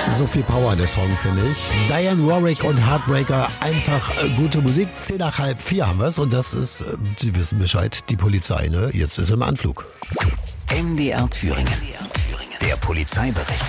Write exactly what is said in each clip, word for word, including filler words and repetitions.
So viel Power, der Song, finde ich. Diane Warwick und Heartbreaker, einfach äh, gute Musik. Zehn nach halb vier haben wir es und das ist, äh, Sie wissen Bescheid, die Polizei, ne? Jetzt ist im Anflug. M D R Thüringen. Der Polizeibericht.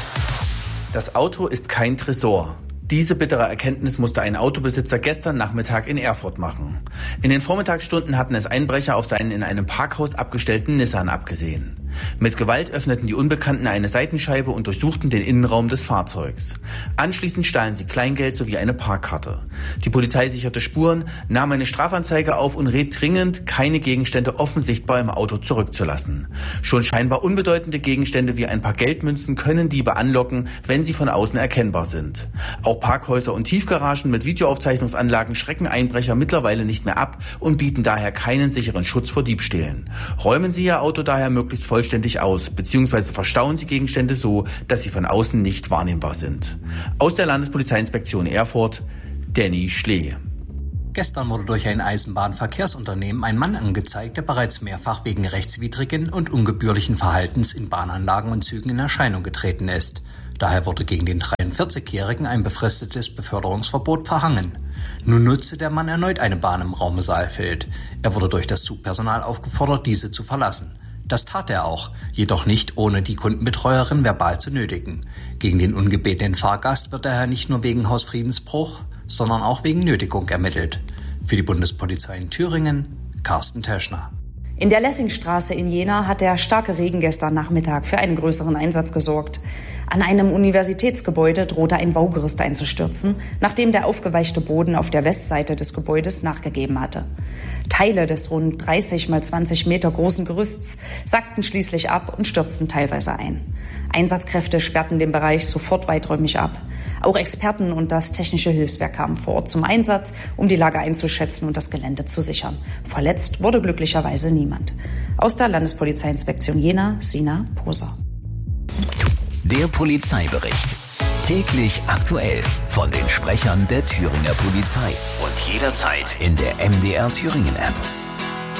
Das Auto ist kein Tresor. Diese bittere Erkenntnis musste ein Autobesitzer gestern Nachmittag in Erfurt machen. In den Vormittagsstunden hatten es Einbrecher auf seinen in einem Parkhaus abgestellten Nissan abgesehen. Mit Gewalt öffneten die Unbekannten eine Seitenscheibe und durchsuchten den Innenraum des Fahrzeugs. Anschließend stahlen sie Kleingeld sowie eine Parkkarte. Die Polizei sicherte Spuren, nahm eine Strafanzeige auf und rät dringend, keine Gegenstände offen sichtbar im Auto zurückzulassen. Schon scheinbar unbedeutende Gegenstände wie ein paar Geldmünzen können Diebe anlocken, wenn sie von außen erkennbar sind. Auch Parkhäuser und Tiefgaragen mit Videoaufzeichnungsanlagen schrecken Einbrecher mittlerweile nicht mehr ab und bieten daher keinen sicheren Schutz vor Diebstählen. Räumen Sie Ihr Auto daher möglichst vollständig aus, beziehungsweise verstauen Sie Gegenstände so, dass sie von außen nicht wahrnehmbar sind. Aus der Landespolizeiinspektion Erfurt, Danny Schlee. Gestern wurde durch ein Eisenbahnverkehrsunternehmen ein Mann angezeigt, der bereits mehrfach wegen rechtswidrigen und ungebührlichen Verhaltens in Bahnanlagen und Zügen in Erscheinung getreten ist. Daher wurde gegen den dreiundvierzigjährigen ein befristetes Beförderungsverbot verhangen. Nun nutzte der Mann erneut eine Bahn im Raum Saalfeld. Er wurde durch das Zugpersonal aufgefordert, diese zu verlassen. Das tat er auch, jedoch nicht ohne die Kundenbetreuerin verbal zu nötigen. Gegen den ungebetenen Fahrgast wird daher nicht nur wegen Hausfriedensbruch, sondern auch wegen Nötigung ermittelt. Für die Bundespolizei in Thüringen, Carsten Teschner. In der Lessingstraße in Jena hat der starke Regen gestern Nachmittag für einen größeren Einsatz gesorgt. An einem Universitätsgebäude drohte ein Baugerüst einzustürzen, nachdem der aufgeweichte Boden auf der Westseite des Gebäudes nachgegeben hatte. Teile des rund dreißig mal zwanzig Meter großen Gerüsts sackten schließlich ab und stürzten teilweise ein. Einsatzkräfte sperrten den Bereich sofort weiträumig ab. Auch Experten und das Technische Hilfswerk kamen vor Ort zum Einsatz, um die Lage einzuschätzen und das Gelände zu sichern. Verletzt wurde glücklicherweise niemand. Aus der Landespolizeiinspektion Jena, Sina Poser. Der Polizeibericht. Täglich aktuell von den Sprechern der Thüringer Polizei. Und jederzeit in der M D R Thüringen App.